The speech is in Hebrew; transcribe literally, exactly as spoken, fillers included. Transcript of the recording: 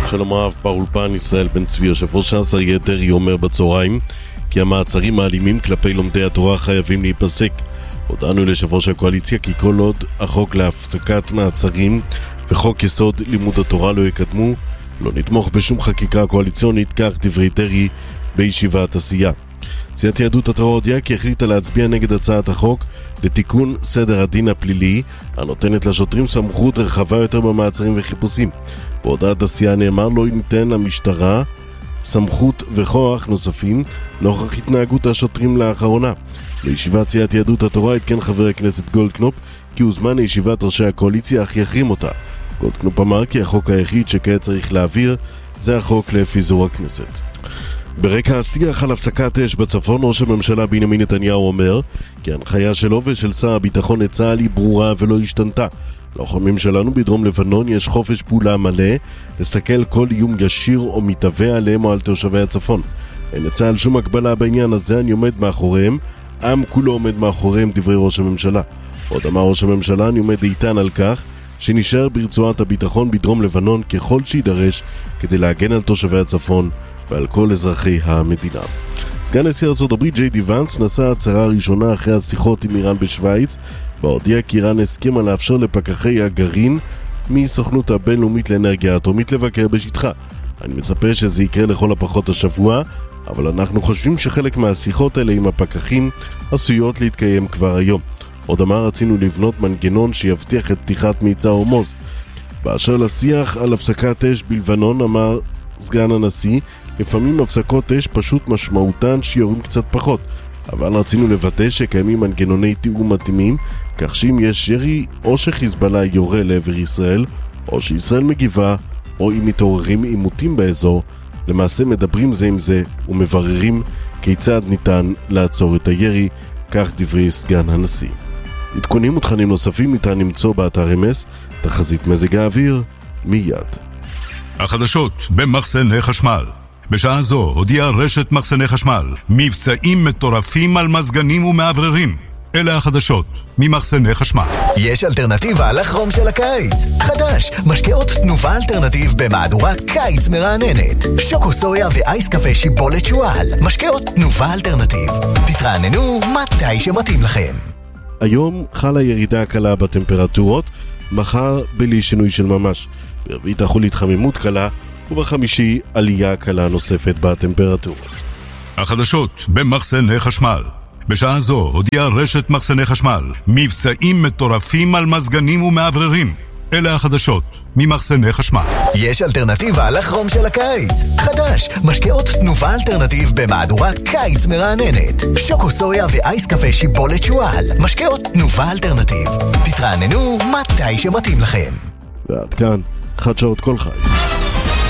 שלום רב, באולפן ישראל בן צבי. יושב ראש ש"ס אריה דרעי אומר בצהריים כי המעצרים האלימים כלפי לומדי התורה חייבים להיפסק. הודענו ליושב ראש הקואליציה כי כל עוד החוק להפסקת מעצרים וחוק יסוד לימוד התורה לא יקדמו, לא נתמוך בשום חקיקה קואליציונית, כך דברי דרעי בישיבת הסיעה. סיעת יהדות התורה הודיעה כי החליטה להצביע נגד הצעת החוק לתיקון סדר הדין הפלילי הנותנת לשוטרים סמכות רחבה יותר במעצרים וחיפושים. בהודעת הסיעה נאמר לא ניתן למשטרה סמכות וכוח נוספים נוכח התנהגות השוטרים לאחרונה. בישיבת סיעת יהדות התורה התקן חבר הכנסת גולדקנופ כי הוזמן לישיבת ראשי הקואליציה אך יחרים אותה. גולדקנופ אמר כי החוק היחיד שכעת צריך להעביר זה החוק לפיזור הכנסת. ברקע השיח על הפסקת אש בצפון, ראש הממשלה בנימין נתניהו אומר כי ההנחיה שלו ושל שר הביטחון לצה"ל היא ברורה ולא השתנתה. לוחמים שלנו בדרום לבנון יש חופש פעולה מלא לסכל כל איום ישיר או מתהווה עליהם או על תושבי הצפון. אין לצה"ל שום הגבלה בעניין הזה, אני עומד מאחוריהם, עם כולו עומד מאחוריהם, דברי ראש הממשלה. עוד אמר ראש הממשלה, אני עומד איתן על כך שנשאר ברצועת הביטחון בדרום לבנון ככל שידרש כדי להגן על תושבי הצפון ועל כל אזרחי המדינה. סגן נשיא ארצות הברית ג'יי די ואנס נשא הצהרה הראשונה אחרי השיחות עם איראן בשוויץ, בהודיע כי איראן הסכימה לאפשר לפקחי הגרעין מסוכנות הבינלאומית לאנרגיה אטומית לבקר בשטחה. אני מצפה שזה יקרה לכל הפחות השבוע, אבל אנחנו חושבים שחלק מהשיחות האלה עם הפקחים עשויות להתקיים כבר היום. עוד אמר, רצינו לבנות מנגנון שיבטיח את פתיחת מבצע הורמוז. באשר לשיח על הפסקת אש בלבנון, אמר סגן הנשיא, לפעמים הפסקות אש פשוט משמעותן שיורים קצת פחות, אבל רצינו לוודא שקיימים מנגנוני תיאום מתאימים, כך שאם יש ירי או שחיזבאללה יורה לעבר ישראל, או שישראל מגיבה, או אם מתעוררים עימותים באזור, למעשה מדברים זה עם זה ומבררים כיצד ניתן לעצור את הירי, כך דברי סגן הנשיא. עדכונים ותכנים נוספים ניתן למצוא באתר אמס, תחזית מזג האוויר, מיד. החדשות במחסני חשמל. בשעה זו הודיעה רשת מחסני חשמל מבצעים מטורפים על מזגנים ומעבררים. אלה החדשות ממחסני חשמל. יש אלטרנטיבה לחום של הקיץ. חדש, משקאות תנובה אלטרנטיב במהדורת קיץ מרעננת. שוקו סויה ואייס קפה שיבולת שואל. משקאות תנובה אלטרנטיב. תתרעננו מתי שמתאים לכם. היום חלה ירידה קלה בטמפרטורות, מחר בלי שינוי של ממש. ברביעי תחול התחממות קלה, ובחמישי עלייה קלה נוספת בטמפרטורות. החדשות במחסני חשמל. בשעה זו הודיעה רשת מחסני חשמל מבצעים מטורפים על מזגנים ומעבררים. אלה החדשות ממחסני חשמל. יש אלטרנטיבה לחום של הקיץ. חדש, משקאות תנובה אלטרנטיב במהדורת קיץ מרעננת. שוקו סויה ואייס קפה שיבולת שואל. משקאות תנובה אלטרנטיב. תתרעננו מתי שמתאים לכם. ועד כאן חדשות כל חי.